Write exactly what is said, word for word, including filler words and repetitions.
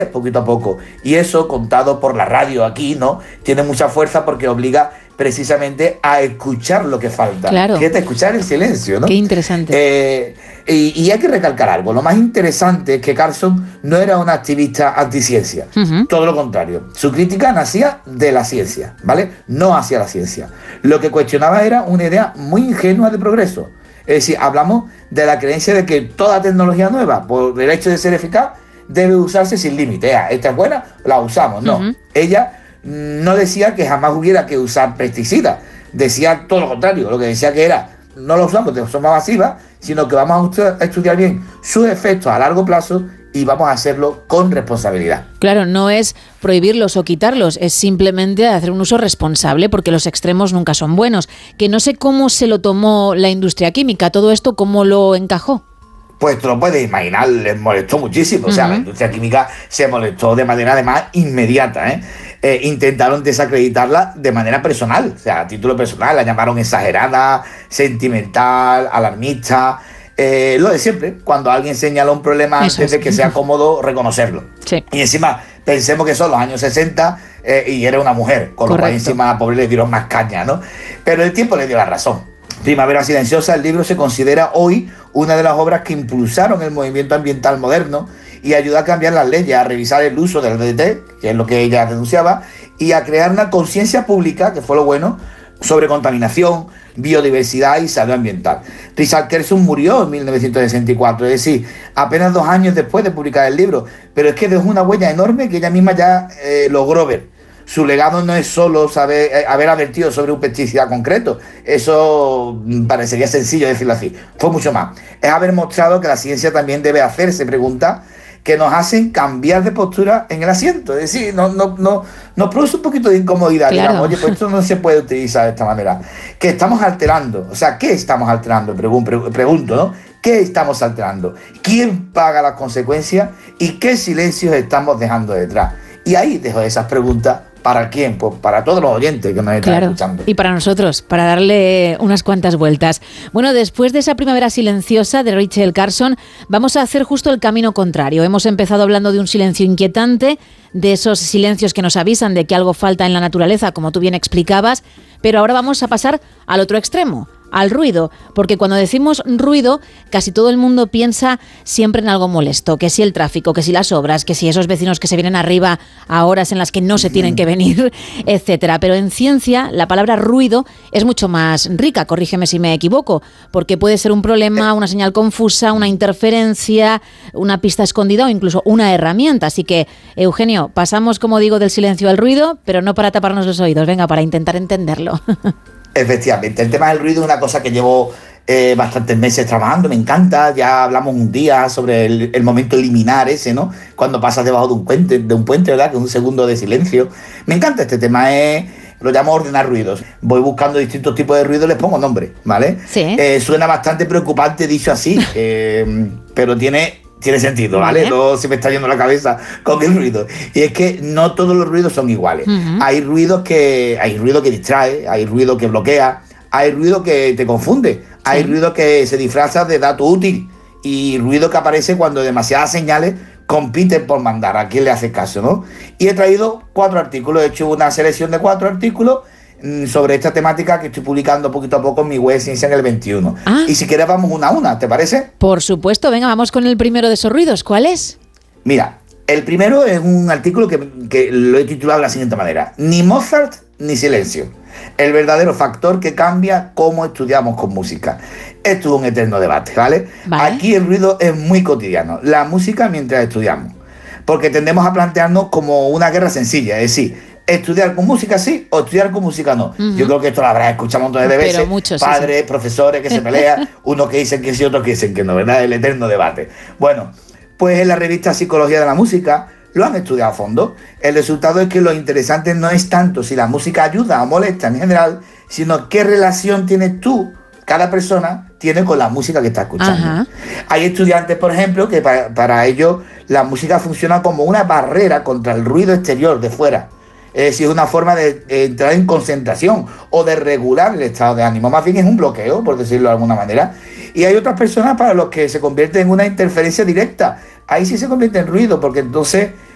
poquito a poco. Y eso, contado por la radio aquí, ¿no?, tiene mucha fuerza porque obliga precisamente a escuchar lo que falta. Claro. Fíjate, escuchar el silencio, ¿no? Qué interesante. Eh, y, y hay que recalcar algo. Lo más interesante es que Carlson no era una activista anticiencia. Uh-huh. Todo lo contrario. Su crítica nacía de la ciencia, ¿vale? No hacia la ciencia. Lo que cuestionaba era una idea muy ingenua de progreso. Es decir, hablamos de la creencia de que toda tecnología nueva, por el hecho de ser eficaz, debe usarse sin límite. Esta es buena, la usamos. No. Uh-huh. Ella no decía que jamás hubiera que usar pesticidas. Decía todo lo contrario. Lo que decía que era, no lo usamos de forma masiva, sino que vamos a estudiar bien sus efectos a largo plazo y vamos a hacerlo con responsabilidad. Claro, no es prohibirlos o quitarlos, es simplemente hacer un uso responsable, porque los extremos nunca son buenos. Que no sé cómo se lo tomó la industria química, todo esto, ¿cómo lo encajó? Pues te lo puedes imaginar, les molestó muchísimo. Uh-huh. O sea, la industria química se molestó de manera además inmediata, ¿eh? Eh, intentaron desacreditarla de manera personal, o sea, a título personal, la llamaron exagerada, sentimental, alarmista, eh, lo de siempre, cuando alguien señala un problema Eso antes es. de que sea cómodo reconocerlo. Sí. Y encima, pensemos que son los años sesenta eh, y era una mujer, con Correcto. lo cual encima a la pobre le dieron más caña, ¿no? Pero el tiempo le dio la razón. Primavera Silenciosa, el libro se considera hoy una de las obras que impulsaron el movimiento ambiental moderno y ayudó a cambiar las leyes, a revisar el uso del D D T, que es lo que ella denunciaba, y a crear una conciencia pública, que fue lo bueno, sobre contaminación, biodiversidad y salud ambiental. Richard Carlson murió en mil novecientos sesenta y cuatro, es decir, apenas dos años después de publicar el libro, pero es que dejó una huella enorme que ella misma ya eh, logró ver. Su legado no es solo saber, eh, haber advertido sobre un pesticida concreto, eso parecería sencillo decirlo así, fue mucho más. Es haber mostrado que la ciencia también debe hacerse preguntas que nos hacen cambiar de postura en el asiento, es decir, no, no, no, nos produce un poquito de incomodidad, claro. digamos, oye, pues esto no se puede utilizar de esta manera, que estamos alterando, o sea, ¿qué estamos alterando? Pregunto, pregunto, ¿no? ¿Qué estamos alterando? ¿Quién paga las consecuencias? ¿Y qué silencios estamos dejando detrás? Y ahí dejo esas preguntas. ¿Para quién? Pues para todos los oyentes que nos están claro, escuchando. Y para nosotros, para darle unas cuantas vueltas. Bueno, después de esa Primavera Silenciosa de Rachel Carson, vamos a hacer justo el camino contrario. Hemos empezado hablando de un silencio inquietante, de esos silencios que nos avisan de que algo falta en la naturaleza, como tú bien explicabas, pero ahora vamos a pasar al otro extremo, al ruido, porque cuando decimos ruido, casi todo el mundo piensa siempre en algo molesto, que si el tráfico, que si las obras, que si esos vecinos que se vienen arriba a horas en las que no se tienen que venir, etcétera. Pero en ciencia, la palabra ruido es mucho más rica, corrígeme si me equivoco, porque puede ser un problema, una señal confusa, una interferencia, una pista escondida o incluso una herramienta. Así que, Eugenio, pasamos, como digo, del silencio al ruido, pero no para taparnos los oídos, venga, para intentar entenderlo. Efectivamente, el tema del ruido es una cosa que llevo eh, bastantes meses trabajando, me encanta, ya hablamos un día sobre el, el momento liminar ese, ¿no? Cuando pasas debajo de un puente, de un puente, ¿verdad? Que es un segundo de silencio. Me encanta este tema, es, lo llamo ordenar ruidos. Voy buscando distintos tipos de ruidos, les pongo nombre, ¿vale? Sí. Eh, suena bastante preocupante dicho así, eh, pero tiene... Tiene sentido, ¿vale? No se me está yendo la cabeza con el ruido. Y es que no todos los ruidos son iguales. Uh-huh. Hay ruidos que hay ruido que distrae, hay ruido que bloquea, hay ruido que te confunde, sí. hay ruido que se disfraza de dato útil y ruido que aparece cuando demasiadas señales compiten por mandar. ¿A quién le hace caso, no? Y he traído cuatro artículos, he hecho una selección de cuatro artículos sobre esta temática que estoy publicando poquito a poco en mi web Ciencia en el veintiuno. Ah. Y si quieres vamos una a una, ¿te parece? Por supuesto, venga, vamos con el primero de esos ruidos. ¿Cuál es? Mira, el primero es un artículo que, que lo he titulado de la siguiente manera: ni Mozart ni silencio, el verdadero factor que cambia cómo estudiamos con música. Esto es un eterno debate, ¿vale? ¿vale? Aquí el ruido es muy cotidiano, la música mientras estudiamos, porque tendemos a plantearnos como una guerra sencilla, es decir, estudiar con música sí o estudiar con música no. Uh-huh. Yo creo que esto lo habrás escuchado un montón de veces. Mucho, Padres, sí, sí. profesores que se pelean, unos que dicen que sí, otros que dicen que no, ¿verdad? El eterno debate. Bueno, pues en la revista Psicología de la Música lo han estudiado a fondo. El resultado es que lo interesante no es tanto si la música ayuda o molesta en general, sino qué relación tienes tú, cada persona tiene con la música que está escuchando. Ajá. Hay estudiantes, por ejemplo, que para, para ellos la música funciona como una barrera contra el ruido exterior de fuera. Es decir, es una forma de entrar en concentración o de regular el estado de ánimo. Más bien es un bloqueo, por decirlo de alguna manera. Y hay otras personas para los que se convierte en una interferencia directa. Ahí sí se convierte en ruido, porque entonces